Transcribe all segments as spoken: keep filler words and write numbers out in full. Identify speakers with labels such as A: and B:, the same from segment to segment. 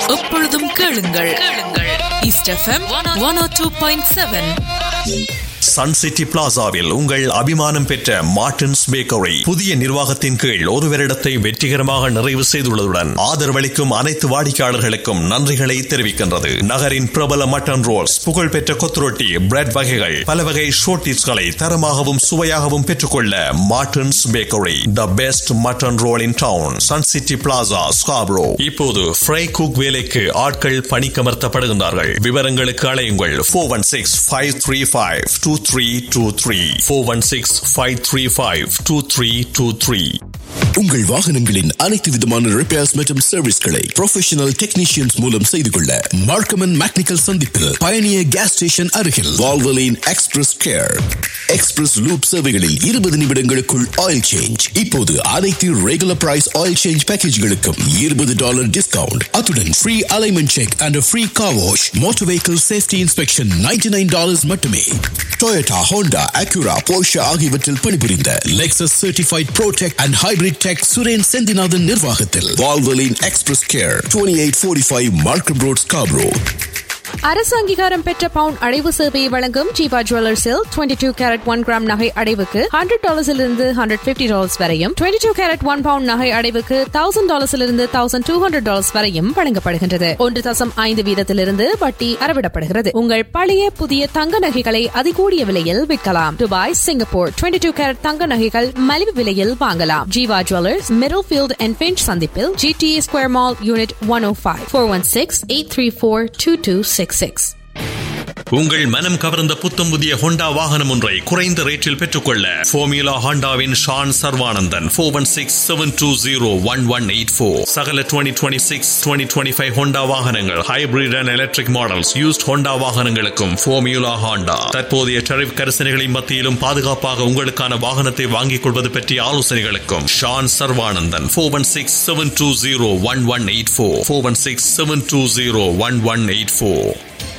A: எப்பொழுதும் கேளுங்கள் கேளுங்கள் ஈஸ்ட் எஃப்எம் ஒன் ஓ two point seven.
B: Sun city பிளாசாவில் உங்கள் அபிமானம் பெற்ற மார்டின்ஸ் பேக்கரி புதிய நிர்வாகத்தின் கீழ் ஒரு வருடத்தை வெற்றிகரமாக நிறைவு செய்துள்ளதுடன் ஆதரவளிக்கும் அனைத்து வாடிக்கையாளர்களுக்கும் நன்றிகளை தெரிவிக்கின்றது. நகரின் பிரபல மட்டன் ரோல்ஸ், புகழ்பெற்ற கொத்துரொட்டி, பிரெட் வகைகள், பல வகை ஷோர்டிஸ்களை தரமாகவும் சுவையாகவும் பெற்றுக்கொள்ள Martin's bakery, the best mutton role in down. Sun city plaza, Scarborough. இப்போது ஃப்ரை குக் வேலைக்கு ஆட்கள் பணிக்கமர்த்தப்படுகின்றார்கள். விவரங்களுக்கு அழையுங்கள் four one six five three five two three two three four one six five three five two three two three.
C: உங்கள் வாகனங்களின் அனைத்து விதமான repairs மற்றும் சர்வீஸ்களை ப்ரொஃபஷனல் டெக்னீஷியன்ஸ் மூலம் செய்து கொள்ள மார்க்கம் அண்ட் மெக்கானிக்கல் சந்திப்பில் பயணியர் கேஸ் ஸ்டேஷன் அருகில் Valvoline express care. Express loop சேவைகளில் இருபது நிமிடங்களுக்குள் ஆயில் சேஞ்ச். இப்போது அனைத்து ரெகுலர் பிரைஸ் ஆயில் சேஞ்ச் பேக்கேஜ்களுக்கும் இருபது டாலர் டிஸ்கவுண்ட். அத்துடன் free alignment check and free car wash. Motor vehicle safety inspection ninety nine dollars மட்டுமே. டொயோட்டா, ஹோண்டா, அக்யூரா, போர்ஷா ஆகியவற்றில் பணிபுரிந்த Lexus certified pro tech and hybrid tech Suren Senthinathan நிர்வாகத்தில் Valvoline express care, twenty eight forty five மார்க்கம் road, Scarborough.
D: அரசு அங்கீகாரம் பெற்ற bound அடைவு சேவையை வழங்கும் Jeeva ஜுவல்லர்ஸில் twenty two carat one gram நகை அடைவுக்கு ஹண்ட்ரட் டாலர்ஸிலிருந்து ஹண்ட்ரட் பிப்டி டாலர்ஸ் வரையும், twenty two carat one bound நகை அடைவுக்கு thousand டாலர்ஸிலிருந்து thousand two hundred dollars வரையும் வழங்கப்படுகின்றது. ஒன்று தசம் ஐந்து வீதத்திலிருந்து வட்டி அறவிடப்படுகிறது. உங்கள் பழைய புதிய தங்க நகைகளை அதிகூடிய விலையில் விற்கலாம். Dubai, Singapore twenty two carat தங்க நகைகள் மலிவு விலையில் வாங்கலாம். Jeeva jewellers, middle field and pinch சந்திப்பில், GTA square mall, unit one ஓ five, four one six eight three four two two six six.
B: உங்கள் மனம் கவர்ந்த புத்தம் புதிய ஹோண்டா வாகனம் ஒன்றை குறைந்த ரேட்டில் பெற்றுக்கொள்ள formula ஹோண்டாவின் Shawn Sarvanandan four one six seven two zero one one eight four. சகல twenty twenty six twenty twenty five Honda வாகனங்கள், hybrid and electric models, used Honda வாகனங்களுக்கும் ஃபார்முலா ஹோண்டா. தற்போதைய டரிஃப் கரிசனைகளின் மத்தியிலும் பாதுகாப்பாக உங்களுக்கான வாகனத்தை வாங்கிக் கொள்வது பற்றிய ஆலோசனைகளுக்கும் Shawn Sarvanandan four one six seven two zero one one eight four four one six seven two zero one one eight four.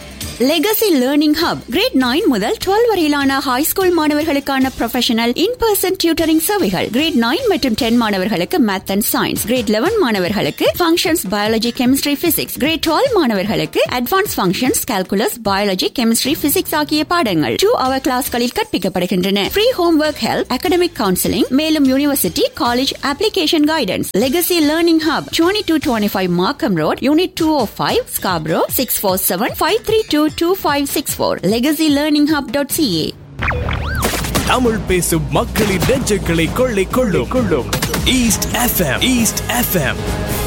E: Legacy learning hub great nine முதல் டுவெல் வரையிலான ஹை ஸ்கூல் மாணவர்களுக்கான ப்ரொஃபஷனல் இன் பர்சன் டியூட்டரிங் சேவைகள். Great nine மற்றும் ten மாணவர்களுக்கு math and science, great eleven மாணவர்களுக்கு functions, biology, chemistry, physics, grade twelve மாணவர்களுக்கு advance functions, calculus, biology, chemistry, physics ஆகிய பாடங்கள் டூ அவர் கிளாஸ்களில் கற்பிக்கப்படுகின்றன. Free home work help, academic counselling, மேலும் university, college application guidance. Legacy learning hub twenty two twenty five மார்க்கம் road, unit two O five, Scarborough, six four seven five three two two five six four. legacy learning hub dot c a.
F: Tamil பேசும் மக்களின் நெஞ்சுகளை கொள்ளை கொள்ளும் கொள்ளும் east FM east FM